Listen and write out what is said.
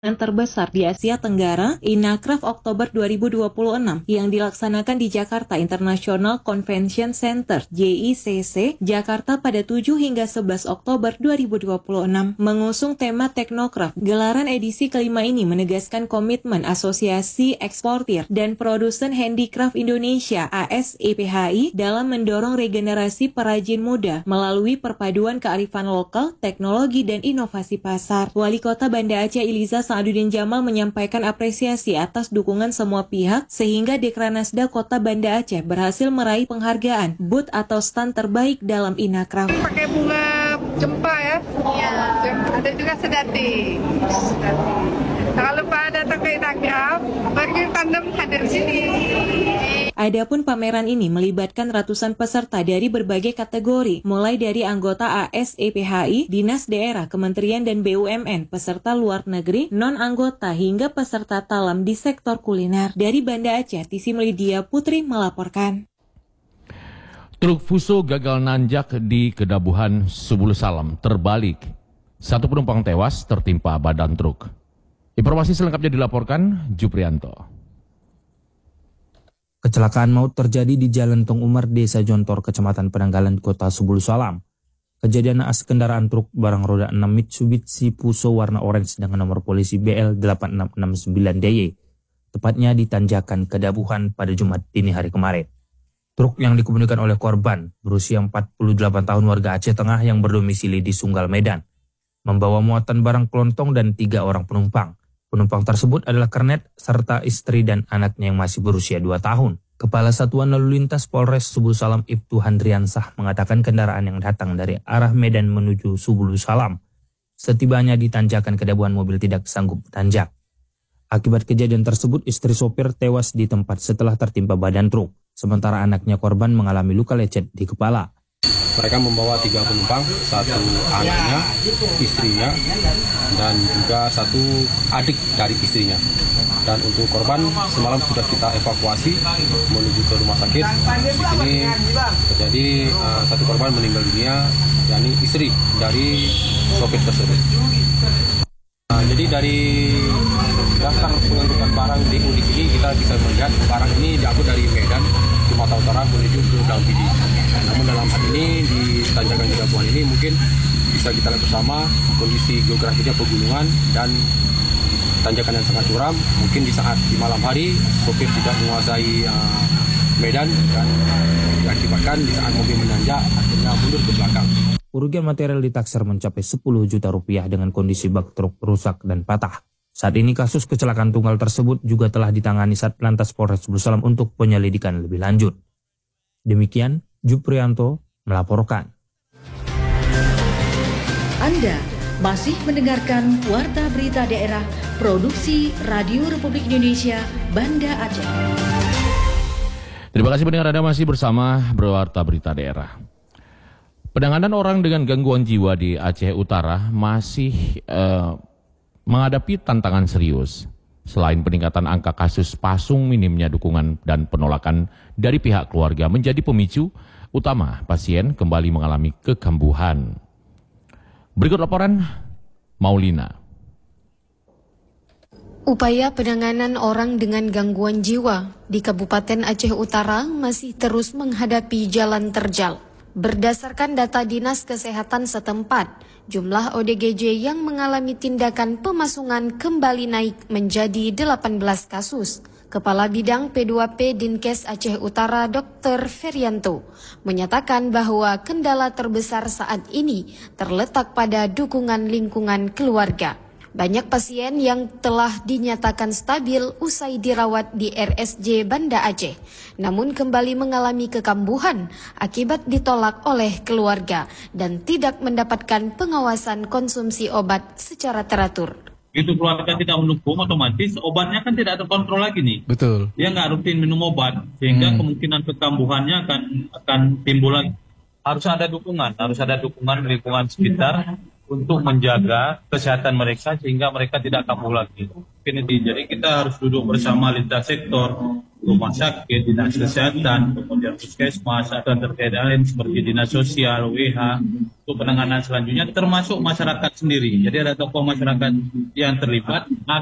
terbesar di Asia Tenggara, Inacraft Oktober 2026 yang dilaksanakan di Jakarta International Convention Center JICC, Jakarta pada 7 hingga 11 Oktober 2026 mengusung tema Technocraft. Gelaran edisi kelima ini menegaskan komitmen Asosiasi Eksportir dan Produsen Handicraft Indonesia (ASEPHI) dalam mendorong regenerasi perajin muda melalui perpaduan kearifan lokal, teknologi, dan inovasi pasar. Wali Kota Banda Aceh Iliza Sa'aduddin Jamal menyampaikan apresiasi atas dukungan semua pihak sehingga Dekranasda Kota Banda Aceh berhasil meraih penghargaan booth atau stand terbaik dalam Inacraft. Pakai bunga cempa ya? Iya. Ada juga sedati. Jangan lupa datang ke Inacraft, bagi tandem hadir sini. Adapun pameran ini melibatkan ratusan peserta dari berbagai kategori, mulai dari anggota ASEPHI, Dinas Daerah, Kementerian dan BUMN, peserta luar negeri, non-anggota, hingga peserta talam di sektor kuliner. Dari Banda Aceh, Tisi Melidia Putri melaporkan. Truk Fuso gagal nanjak di Kedabuhan Subul Salam terbalik. 1 penumpang tewas tertimpa badan truk. Informasi selengkapnya dilaporkan Juprianto. Kecelakaan maut terjadi di Jalan Tong Umar, Desa Jontor, Kecamatan Penanggalan, Kota Subul Salam. Kejadian naas kendaraan truk barang roda 6 Mitsubishi Fuso warna orange dengan nomor polisi BL8669DY, tepatnya di Tanjakan Kedabuhan pada Jumat dini hari kemarin. Truk yang dikemudikan oleh korban berusia 48 tahun warga Aceh Tengah yang berdomisili di Sunggal, Medan, membawa muatan barang kelontong dan 3 orang penumpang. Penumpang tersebut adalah kernet serta istri dan anaknya yang masih berusia 2 tahun. Kepala Satuan Lalu Lintas Polres Subul Salam Ibtu Handriansah mengatakan kendaraan yang datang dari arah Medan menuju Subul Salam setibanya di Tanjakan Kedabuhan mobil tidak sanggup tanjak. Akibat kejadian tersebut, istri sopir tewas di tempat setelah tertimpa badan truk, sementara anaknya korban mengalami luka lecet di kepala. Mereka membawa 3 penumpang, 1 anaknya, istrinya, dan juga 1 adik dari istrinya. Dan untuk korban semalam sudah kita evakuasi menuju ke rumah sakit. Di sini terjadi 1 korban meninggal dunia, yakni istri dari sopir tersebut. Jadi dari daftar pengangkutan barang di Udik ini kita bisa melihat barang ini diangkut dari Medan, Sumatera Utara menuju ke Dampidi. Namun dalam hal ini di Tanjakan Kedabuhan ini mungkin bisa kita lihat bersama kondisi geografisnya pegunungan dan tanjakan yang sangat curam. Mungkin di saat di malam hari sopir tidak menguasai medan dan diakibatkan di saat mobil menanjak akhirnya mundur ke belakang. Kerugian material ditaksir mencapai 10 juta rupiah dengan kondisi bak truk rusak dan patah. Saat ini kasus kecelakaan tunggal tersebut juga telah ditangani Satlantas Polres Subul Salam untuk penyelidikan lebih lanjut. Demikian, Juprianto melaporkan. Anda masih mendengarkan Warta Berita Daerah Produksi Radio Republik Indonesia Banda Aceh. Terima kasih pendengar, Anda masih bersama Warta Berita Daerah. Penanganan orang dengan gangguan jiwa di Aceh Utara masih menghadapi tantangan serius. Selain peningkatan angka kasus pasung, minimnya dukungan dan penolakan dari pihak keluarga menjadi pemicu utama pasien kembali mengalami kekambuhan. Berikut laporan Maulina. Upaya penanganan orang dengan gangguan jiwa di Kabupaten Aceh Utara masih terus menghadapi jalan terjal. Berdasarkan data Dinas Kesehatan setempat, jumlah ODGJ yang mengalami tindakan pemasungan kembali naik menjadi 18 kasus. Kepala Bidang P2P Dinkes Aceh Utara Dr. Ferianto menyatakan bahwa kendala terbesar saat ini terletak pada dukungan lingkungan keluarga. Banyak pasien yang telah dinyatakan stabil usai dirawat di RSJ Banda Aceh, namun kembali mengalami kekambuhan akibat ditolak oleh keluarga dan tidak mendapatkan pengawasan konsumsi obat secara teratur. Itu keluarga tidak mendukung, otomatis obatnya kan tidak terkontrol lagi nih. Betul. Dia nggak rutin minum obat, sehingga kemungkinan kekambuhannya akan timbul lagi. Harus ada dukungan lingkungan sekitar untuk menjaga kesehatan mereka sehingga mereka tidak kambuh lagi. Jadi kita harus duduk bersama lintas sektor, rumah sakit, dinas kesehatan, kemudian puskesmas atau terkait lain seperti dinas sosial, WH untuk penanganan selanjutnya, termasuk masyarakat sendiri. Jadi ada tokoh masyarakat yang terlibat.